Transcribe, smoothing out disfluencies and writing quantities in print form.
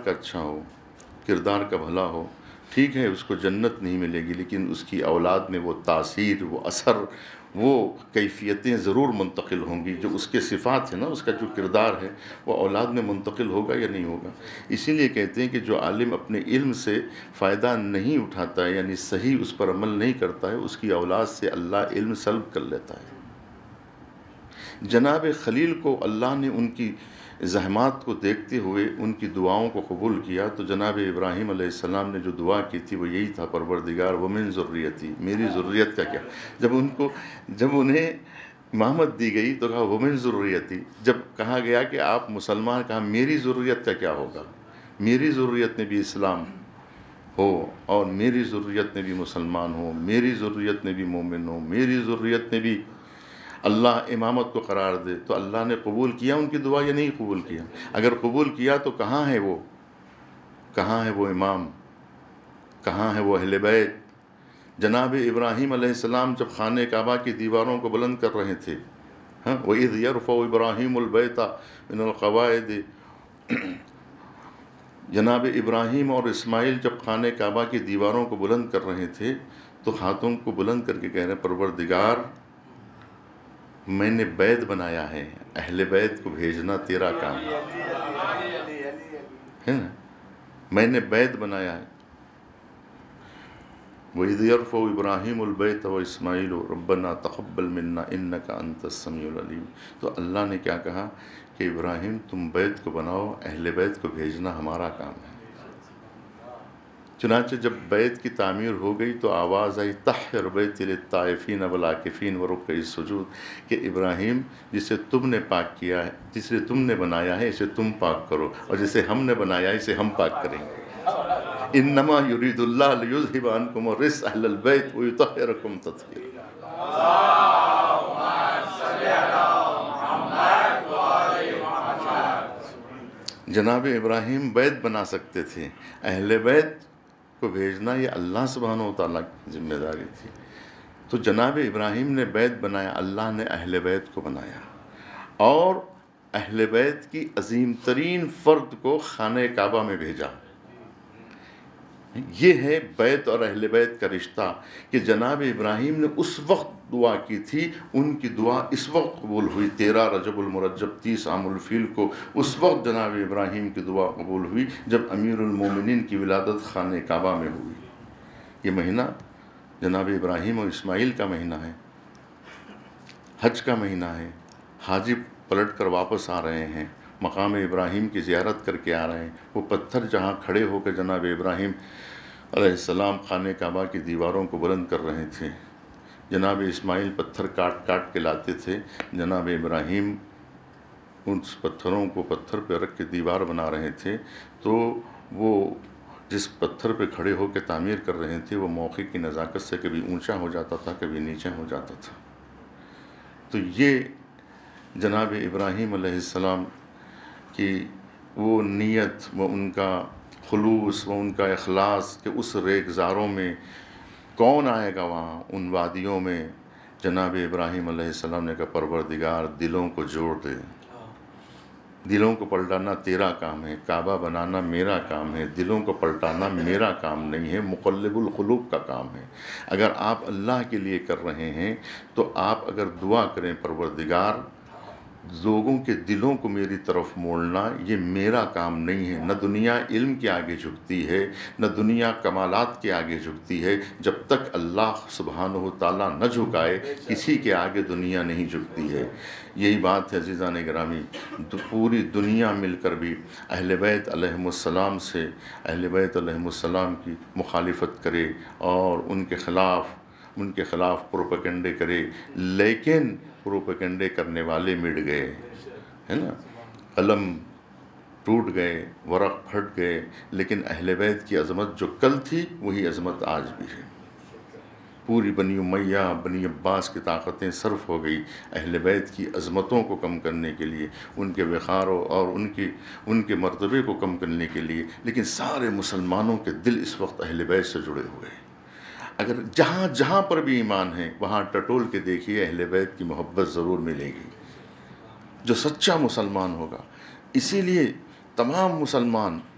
کا اچھا ہو، کردار کا بھلا ہو، ٹھیک ہے اس کو جنت نہیں ملے گی، لیکن اس کی اولاد میں وہ تاثیر، وہ اثر، وہ کیفیتیں ضرور منتقل ہوں گی. جو اس کے صفات ہیں نا، اس کا جو کردار ہے وہ اولاد میں منتقل ہوگا یا نہیں ہوگا. اسی لیے کہتے ہیں کہ جو عالم اپنے علم سے فائدہ نہیں اٹھاتا ہے، یعنی صحیح اس پر عمل نہیں کرتا ہے، اس کی اولاد سے اللہ علم سلب کر لیتا ہے. جناب خلیل کو اللہ نے ان کی زحمات کو دیکھتے ہوئے ان کی دعاؤں کو قبول کیا. تو جناب ابراہیم علیہ السلام نے جو دعا کی تھی وہ یہی تھا، پروردگار ومن ذریتی، میری ذریت کا کیا. جب انہیں امامت دی گئی تو کہا ومن ذریتی. جب کہا گیا کہ آپ مسلمان، کہا میری ذریت کا کیا ہوگا، میری ذریت میں بھی اسلام ہو، اور میری ذریت میں بھی مسلمان ہو، میری ذریت میں بھی مومن ہو، میری ذریت میں بھی اللہ امامت کو قرار دے. تو اللہ نے قبول کیا ان کی دعا یا نہیں قبول کیا؟ اگر قبول کیا تو کہاں ہے وہ، کہاں ہے وہ امام، کہاں ہے وہ اہل بیت؟ جناب ابراہیم علیہ السلام جب خانہ کعبہ کی دیواروں کو بلند کر رہے تھے، وَإِذْ يَرْفَعُ إِبْرَاهِيمُ الْبَيْتَ مِنَ الْقَوَاعِدِ، جناب ابراہیم اور اسماعیل جب خانہ کعبہ کی دیواروں کو بلند کر رہے تھے تو ہاتھوں کو بلند کر کے کہہ رہے ہیں پروردگار میں نے بیت بنایا ہے، اہل بیت کو بھیجنا تیرا کام ہے نا، میں نے بیت بنایا ہے. وَإِذْ يَرْفَعُ إِبْرَاهِيمُ الْبَيْتَ وَإِسْمَاعِيلُ رَبَّنَا تَقَبَّلْ مِنَّا إِنَّكَ أَنْتَ السَّمِيعُ الْعَلِيمُ. تو اللہ نے کیا کہا کہ ابراہیم تم بیت کو بناؤ، اہل بیت کو بھیجنا ہمارا کام ہے. چنانچہ جب بیت کی تعمیر ہو گئی تو آواز آئی طہر بیتی للطائفین والعاکفین ورکع السجود، کہ ابراہیم جسے تم نے پاک کیا ہے، جسے تم نے بنایا ہے اسے تم پاک کرو، اور جسے ہم نے بنایا ہے اسے ہم پاک کریں گے. انما یرید اللہ لیذھب عنکم الرجس اہل البیت ویطہرکم تطہیرا. جناب ابراہیم بیت بنا سکتے تھے، اہل بیت کو بھیجنا یہ اللہ سبحانہ و تعالیٰ کی ذمہ داری تھی. تو جناب ابراہیم نے بیت بنایا، اللہ نے اہل بیت کو بنایا، اور اہل بیت کی عظیم ترین فرد کو خانہ کعبہ میں بھیجا. یہ ہے بیت اور اہل بیت کا رشتہ، کہ جناب ابراہیم نے اس وقت دعا کی تھی، ان کی دعا اس وقت قبول ہوئی. 13 رجب المرجب 30 عام الفیل کو اس وقت جناب ابراہیم کی دعا قبول ہوئی جب امیر المومنین کی ولادت خانہ کعبہ میں ہوئی. یہ مہینہ جناب ابراہیم اور اسماعیل کا مہینہ ہے، حج کا مہینہ ہے. حاجی پلٹ کر واپس آ رہے ہیں، مقام ابراہیم کی زیارت کر کے آ رہے ہیں. وہ پتھر جہاں کھڑے ہو کے جناب ابراہیم علیہ السلام خانہ کعبہ کی دیواروں کو بلند کر رہے تھے، جناب اسماعیل پتھر کاٹ کاٹ کے لاتے تھے، جناب ابراہیم ان پتھروں کو پتھر پہ رکھ کے دیوار بنا رہے تھے. تو وہ جس پتھر پہ کھڑے ہو کے تعمیر کر رہے تھے وہ موقع کی نزاکت سے کبھی اونچا ہو جاتا تھا، کبھی نیچے ہو جاتا تھا. تو یہ جناب ابراہیم علیہ السلام کی وہ نیت، وہ ان کا خلوص، وہ ان کا اخلاص، کہ اس ریگزاروں میں کون آئے گا وہاں ان وادیوں میں. جناب ابراہیم علیہ السلام نے کہا پروردگار دلوں کو جوڑ دے، دلوں کو پلٹانا تیرا کام ہے، کعبہ بنانا میرا کام ہے، دلوں کو پلٹانا میرا کام نہیں ہے، مقلب القلوب کا کام ہے. اگر آپ اللہ کے لیے کر رہے ہیں تو آپ اگر دعا کریں پروردگار لوگوں کے دلوں کو میری طرف موڑنا یہ میرا کام نہیں ہے. نہ دنیا علم کے آگے جھکتی ہے، نہ دنیا کمالات کے آگے جھکتی ہے. جب تک اللہ سبحانہ و تعالیٰ نہ جھکائے کسی کے آگے دنیا نہیں جھکتی ہے. یہی بات ہے عزیزان گرامی، پوری دنیا مل کر بھی اہل بیت علیہم السلام سے، اہل بیت علیہم السلام کی مخالفت کرے اور ان کے خلاف پروپیگنڈے کرے، لیکن پروپیگنڈے کرنے والے مٹ گئے، ہے نا، قلم ٹوٹ گئے، ورق پھٹ گئے، لیکن اہل بیت کی عظمت جو کل تھی وہی عظمت آج بھی ہے. پوری بنی امیہ، بنی عباس کی طاقتیں صرف ہو گئی اہل بیت کی عظمتوں کو کم کرنے کے لیے، ان کے وقار اور ان کے مرتبے کو کم کرنے کے لیے، لیکن سارے مسلمانوں کے دل اس وقت اہل بیت سے جڑے ہوئے ہیں. اگر جہاں جہاں پر بھی ایمان ہے وہاں ٹٹول کے دیکھیے اہل بیت کی محبت ضرور ملے گی، جو سچا مسلمان ہوگا. اسی لیے تمام مسلمان